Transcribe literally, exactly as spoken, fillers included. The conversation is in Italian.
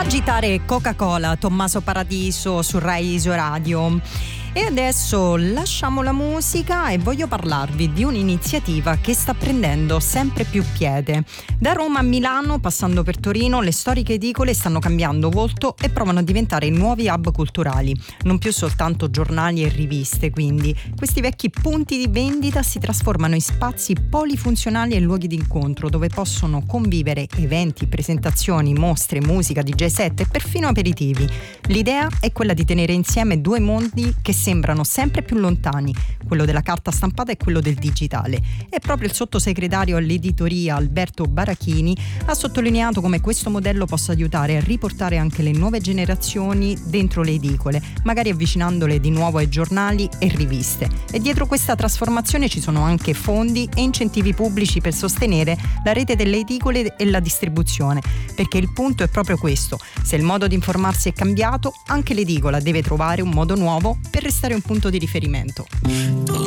Agitare Coca-Cola, Tommaso Paradiso su Rai Iso Radio. E adesso lasciamo la musica e voglio parlarvi di un'iniziativa che sta prendendo sempre più piede. Da Roma a Milano, passando per Torino, le storiche edicole stanno cambiando volto e provano a diventare nuovi hub culturali. Non più soltanto giornali e riviste, quindi. Questi vecchi punti di vendita si trasformano in spazi polifunzionali e luoghi di incontro dove possono convivere eventi, presentazioni, mostre, musica, D J set e perfino aperitivi. L'idea è quella di tenere insieme due mondi che sembrano sempre più lontani, quello della carta stampata e quello del digitale. E proprio il sottosegretario all'editoria Alberto Barachini ha sottolineato come questo modello possa aiutare a riportare anche le nuove generazioni dentro le edicole, magari avvicinandole di nuovo ai giornali e riviste. E dietro questa trasformazione ci sono anche fondi e incentivi pubblici per sostenere la rete delle edicole e la distribuzione, perché il punto è proprio questo: se il modo di informarsi è cambiato, anche l'edicola deve trovare un modo nuovo per restare un punto di riferimento.